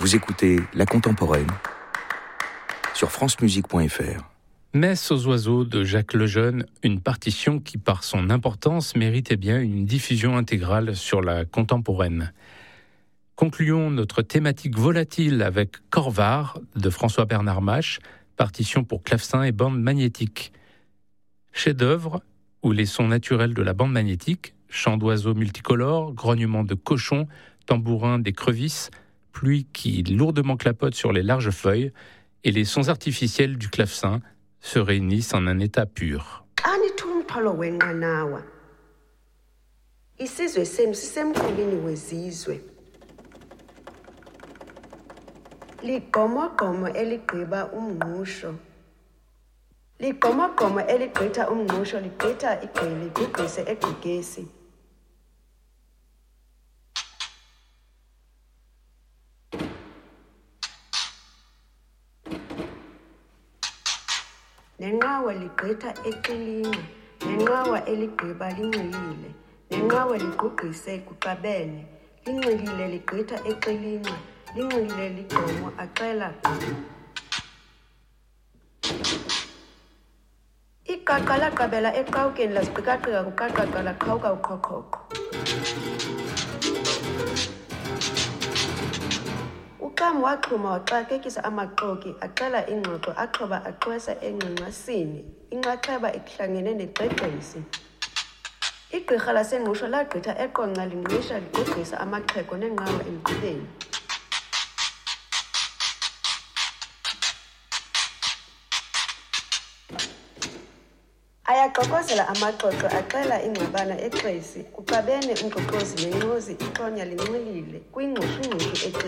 Vous écoutez La Contemporaine sur francemusique.fr. Messe aux oiseaux de Jacques Lejeune, une partition qui, par son importance, méritait bien une diffusion intégrale sur La Contemporaine. Concluons notre thématique volatile avec Corvar de François-Bernard Mach, partition pour clavecin et bande magnétique. Chef-d'œuvre où les sons naturels de la bande magnétique, chants d'oiseaux multicolores, grognements de cochons, tambourins d'écrevisses, pluie qui lourdement clapote sur les larges feuilles et les sons artificiels du clavecin se réunissent en un état pur. Isizwe senu sisemkhulwini wezizwe. Ligqomo-gqomo eligqiba umngqusho. Ligqomo-gqomo eligqitha umngqusho ligqitha igqili ligqugqise egqigesi. Nenqawa ligqitha eqilinga, nenqawa eligqiba linxilile, nenqawa ligqugqise kuqabene, linxilile ligqitha eqilinga, linxilile ligqomo acela. Iqaqa laqabela eqawukeni laziqikaqika kuqaqaqa laqhawuka uqhoqhoqo. Uqamu waxhuma waxakekisa amaxoki acela ingxoxo axhoba axwesa engxengxasini inxaxheba ihlangene negqegqesi. Igqirha lasengqusho lagqitha eqonca lingqisha ligqugqisa amaxhego nenqawa emqileni. Ayaxokozela amaxoxo acela ingxabana exesi kuqabene unkqoqozi nenqozi ixonya linxilile kwingqushungqushu